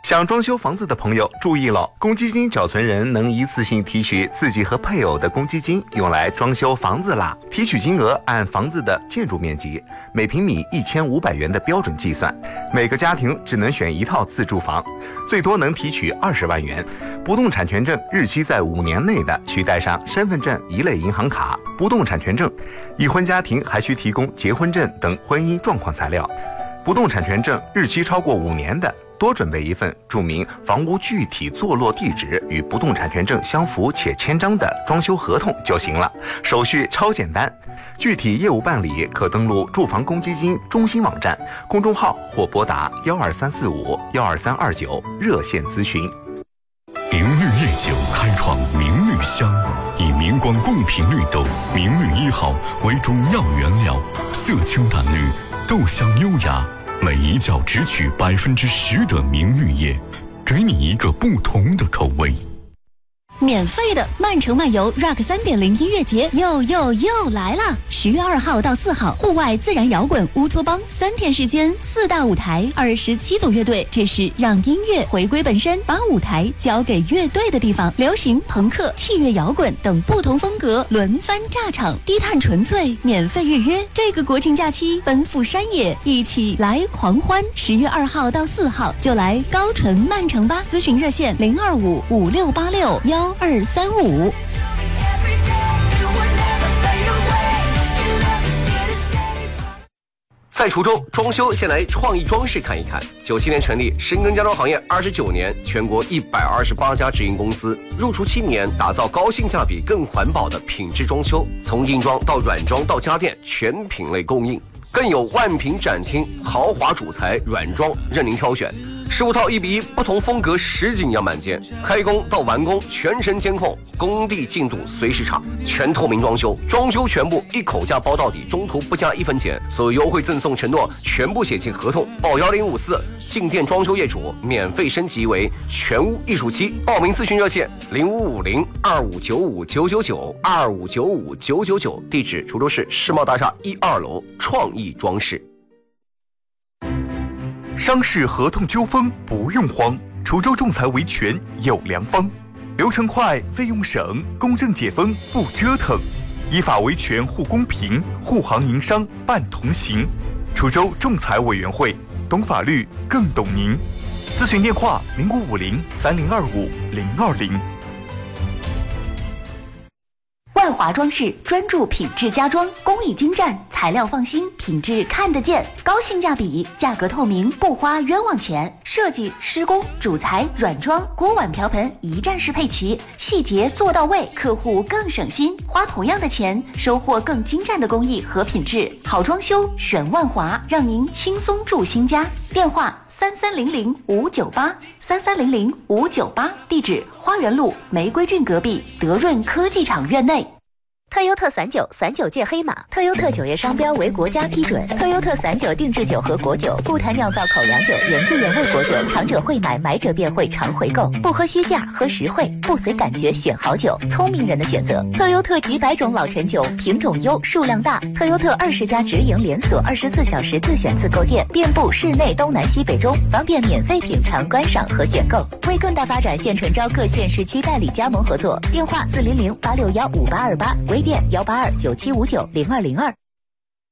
想装修房子的朋友注意了，公积金缴存人能一次性提取自己和配偶的公积金，用来装修房子啦。提取金额按房子的建筑面积，每平米1500元的标准计算。每个家庭只能选一套自住房，最多能提取20万元。不动产权证日期在5年内的，需带上身份证一类银行卡、不动产权证。已婚家庭还需提供结婚证等婚姻状况材料。不动产权证日期超过5年的，多准备一份注明房屋具体坐落地址与不动产权证相符且签章的装修合同就行了，手续超简单。具体业务办理可登录住房公积金中心网站、公众号或拨打12345-12329热线咨询。 明绿夜酒开创明绿香，以明光贡品绿豆明绿1号为主要原料，色清淡绿，豆香优雅，每一窖只取10%的明绿叶，给你一个不同的口味。 免费的曼城漫游 Rock 3.0音乐节又来啦！10月2号到4号，户外自然摇滚乌托邦3天时间，4大舞台，27组乐队，这是让音乐回归本身，把舞台交给乐队的地方。流行、朋克、器乐摇滚等不同风格轮番炸场，低碳纯粹，免费预约。这个国庆假期奔赴山野，一起来狂欢！10月2号到4号就来高淳曼城吧！咨询热线02556861235。 在滁州装修，先来创意装饰看一看。97年成立，深耕家装行业29年，全国128家直营公司，入驻7年，打造高性价比、更环保的品质装修，从硬装到软装到家电，全品类供应，更有万品展厅，豪华主材软装任您挑选。15套1:1，不同风格实景样板间，开工到完工全程监控，工地进度随时查，全透明装修，装修全部一口价包到底，中途不加1分钱，所有优惠赠送承诺全部写进合同，报1054，进店装修业主免费升级为全屋艺术期，报名咨询热线0550-2595-999，2595-999，地址滁州市世贸大厦1、2楼创意装饰。 商事合同纠纷不用慌，滁州仲裁维权有良方，流程快，费用省，公正解封不折腾，依法维权护公平，护行营商办同行。滁州仲裁委员会，懂法律更懂您。咨询电话0550-3025-020。 万华装饰专注品质家装，工艺精湛，材料放心，品质看得见，高性价比，价格透明，不花冤枉钱。设计、施工、主材、软装、锅碗瓢盆一站式配齐，细节做到位，客户更省心，花同样的钱，收获更精湛的工艺和品质。好装修选万华，让您轻松住新家。电话3300-598，3300-598，地址花园路玫瑰郡隔壁德润科技厂院内。 特优特39届黑马，特优特酒业商标为国家批准。特优特39定制酒和果酒，不谈酿造口粮酒、原汁原味果酒，尝者会买，买者便会常回购。不喝虚价，喝实惠，不随感觉选好酒，聪明人的选择。特优特几百种老陈酒，品种优，数量大。特优特20家直营连锁，24小时自选自购店，遍布市内东南西北中，方便免费品尝、观赏和选购。为更大发展，现诚招各县市区代理加盟合作。电话400-861-5828。微店182-9759-0202。